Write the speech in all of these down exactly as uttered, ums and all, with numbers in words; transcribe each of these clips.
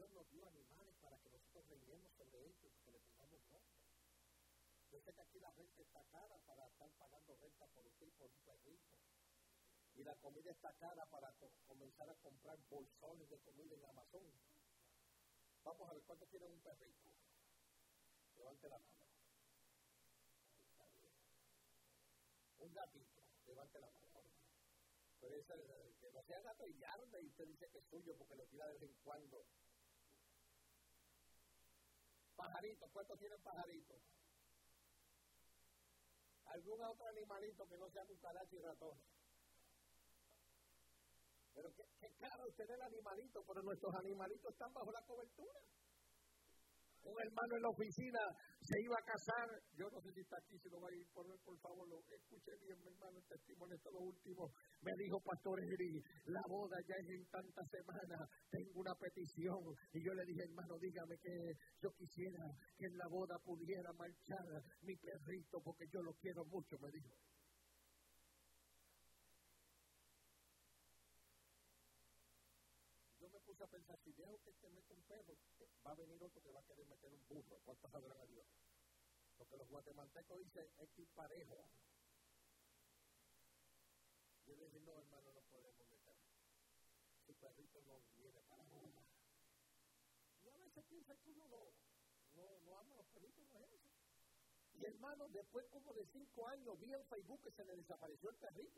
Dios nos dio animales para que nosotros reinemos sobre ellos, que le pongamos nombre. Yo sé que aquí la renta está cara para estar pagando renta por usted y por un perrito. Y la comida está cara para co- comenzar a comprar bolsones de comida en Amazon. Vamos a ver cuántos tienen un perrito. Levante la mano. Está bien. Un gatito. Levante la mano. Pero ese, que no sea gato y yarde y usted dice que es suyo porque lo tira de vez en cuando. Pajaritos. ¿Cuántos tienen pajaritos? ¿Algún otro animalito que no sea cucaracha y ratón? Pero qué, qué caro usted el animalito, pero nuestros animalitos están bajo la cobertura. Un hermano en la oficina se iba a casar, yo no sé si está aquí, si lo va a ir por ver, por favor, lo escuche bien, mi hermano, el testimonio de lo último. Me dijo, Pastor Eri, la boda ya es en tantas semanas, tengo una petición. Y yo le dije, hermano, dígame que yo quisiera que en la boda pudiera marchar mi perrito, porque yo lo quiero mucho, me dijo. Yo me puse a pensar, si dejo que se meta un perro, va a venir otro que va a querer meter un burro. ¿Cuántos adoran a Dios? Porque los guatemaltecos dicen, es que parejo. Yo le dije, no, hermano, no podemos meter. Su perrito no viene para boda. Y a veces piensa que uno no, no, no ama a los perritos, no es eso. Y hermano, después como de cinco años, vi en Facebook que se le desapareció el perrito.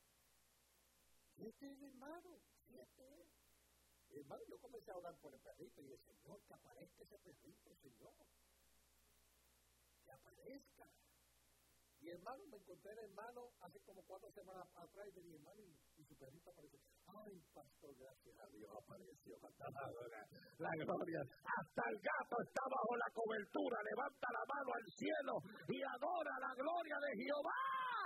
Este es hermano, siete es. Hermano, yo comencé a orar por el perrito y dije, Señor, que aparezca ese perrito, Señor. Que aparezca. Y hermano, me encontré el hermano hace como cuatro semanas atrás y le dije, hermano, y, y su perrito apareció. Ay, pastor, gracias a Dios, apareció. La, la gloria. Hasta el gato está bajo la cobertura. Levanta la mano al cielo y adora la gloria de Jehová.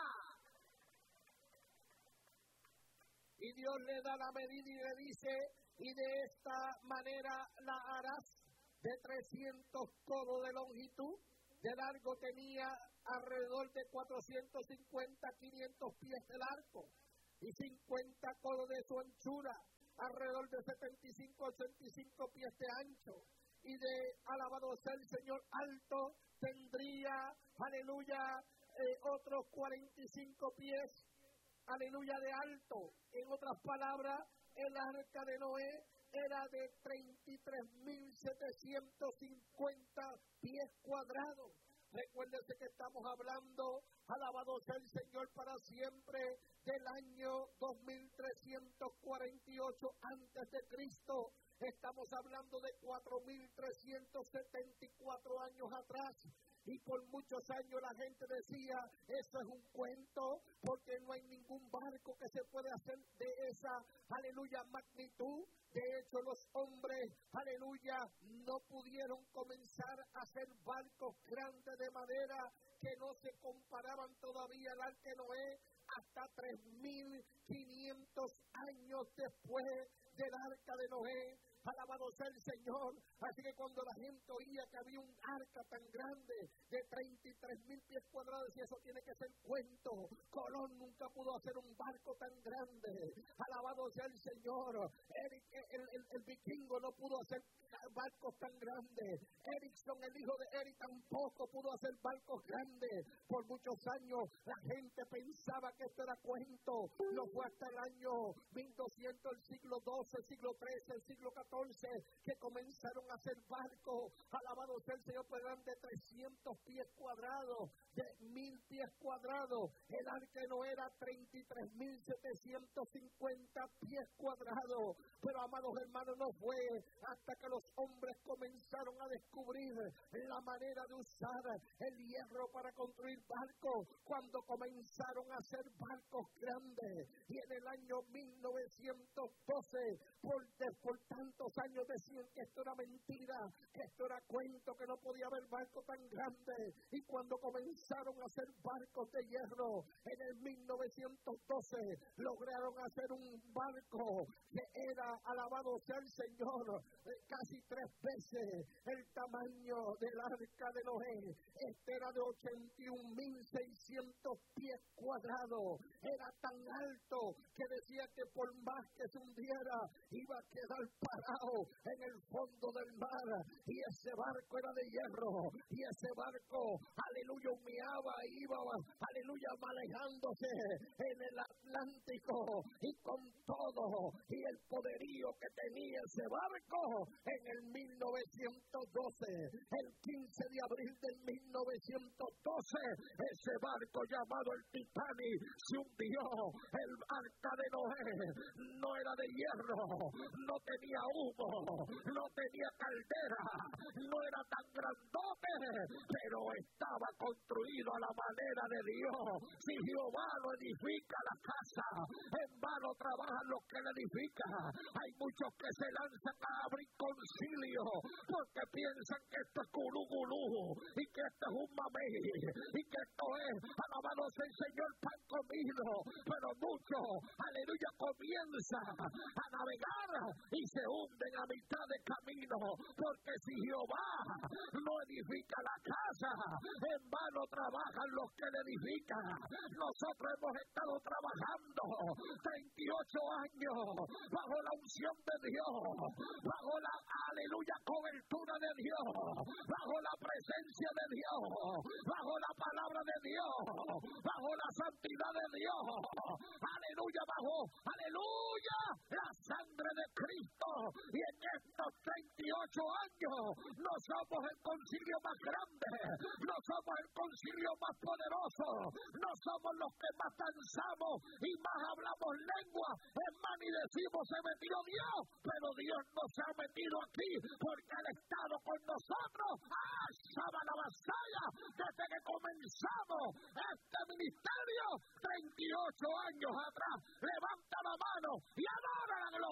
Y Dios le da la medida y le dice, y de esta manera la harás, de trescientos codos de longitud, de largo tenía alrededor de cuatrocientos cincuenta, quinientos pies de largo, y cincuenta codos de su anchura, alrededor de setenta y cinco, ochenta y cinco pies de ancho, y de, alabado sea el Señor, alto tendría, aleluya, eh, otros cuarenta y cinco pies, aleluya, de alto. En otras palabras, el arca de Noé era de treinta y tres mil setecientos cincuenta pies cuadrados. Recuérdese que estamos hablando, alabado sea el Señor para siempre, del año dos mil trescientos cuarenta y ocho antes de Cristo. Estamos hablando de cuatro mil trescientos setenta y cuatro años atrás. Y por muchos años la gente decía, eso es un cuento, porque no hay ningún barco que se puede hacer de esa, aleluya, magnitud. De hecho, los hombres, aleluya, no pudieron comenzar a hacer barcos grandes de madera que no se comparaban todavía al arca de Noé hasta tres mil quinientos años después del arca de Noé. Alabado sea el Señor. Así que cuando la gente oía que había un arca tan grande de treinta y tres mil pies cuadrados, y eso tiene que ser cuento. Colón nunca pudo hacer un barco tan grande. Alabado sea el Señor. Eric, el, el, el vikingo no pudo hacer barcos tan grandes. Erickson, el hijo de Eric, tampoco pudo hacer barcos grandes. Por muchos años la gente pensaba que esto era cuento. No fue hasta el año mil doscientos, el siglo doce, el siglo trece, el siglo catorce, que comenzaron a hacer barcos. Alabado sea el Señor, pero eran de trescientos pies cuadrados, de mil pies cuadrados. El arca no era treinta y tres mil setecientos cincuenta pies cuadrados. Pero, amados hermanos, no fue hasta que los hombres comenzaron a descubrir la manera de usar el hierro para construir barcos, cuando comenzaron a hacer barcos grandes. Y en el año mil novecientos doce, por, por tantos años decían que esto era mentira, que esto era cuento, que no podía haber barco tan grande. Y cuando comenzaron a hacer barcos de hierro, en el mil novecientos doce, lograron hacer un barco que era, alabado sea el Señor, casi tres veces el tamaño del arca de Noé. Este era de ochenta y un mil seiscientos pies cuadrados. Era tan alto que decía que por más que se hundiera, iba a quedar parado en el fondo del mar, y ese barco era de hierro, y ese barco, aleluya, humeaba, iba, aleluya, manejándose en el Atlántico, y con todo, y el poderío que tenía ese barco, en el mil novecientos doce, el quince de abril del mil novecientos doce, ese barco llamado el Titanic se hundió. El arca de Noé no era de hierro, no tenía humo, no tenía caldera, no era tan grandote, pero estaba construido a la manera de Dios. Si Jehová no edifica la casa, en vano trabajan los que la edifican. Hay muchos que se lanzan a abrir concilio porque piensan que esto es culú gulú y que esto es un mamey y que esto es, alabado sea el Señor, pan comido, pero muchos, aleluya, comienzan a navegar y se hunden a mitad de camino, porque si Jehová no edifica la casa, en vano trabajan los que la edifican. Nosotros hemos estado trabajando treinta y ocho años bajo la unción de Dios, bajo la, aleluya, cobertura de Dios, bajo la presencia de Dios, bajo la palabra de Dios, bajo la santidad de Dios, aleluya, bajo, aleluya, la sangre de Cristo. Y en estos treinta y ocho años no somos el concilio más grande, no somos el concilio más poderoso, no somos los que más danzamos y más hablamos lengua, es más, ni decimos se metió Dios, pero Dios nos ha metido aquí porque ha estado con nosotros. ¡Ah, la vasalla! Desde que comenzamos este ministerio treinta y ocho años atrás, levanta la mano y adora la gloria.